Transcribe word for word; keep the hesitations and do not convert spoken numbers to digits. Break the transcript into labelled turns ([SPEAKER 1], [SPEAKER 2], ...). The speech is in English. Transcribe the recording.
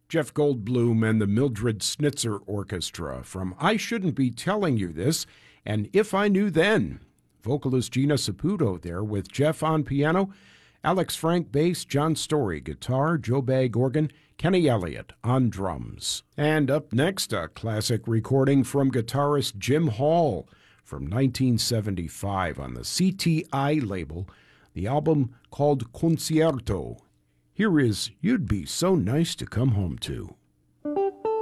[SPEAKER 1] Jeff Goldblum and the Mildred Snitzer Orchestra from I Shouldn't Be Telling You This and If I Knew Then. Vocalist Gina Saputo there with Jeff on piano, Alex Frank bass, John Story guitar, Joe Bagg organ, Kenny Elliott on drums. And up next, a classic recording from guitarist Jim Hall from nineteen seventy-five on the C T I label, the album called Concierto. Here is You'd Be So Nice to Come Home To.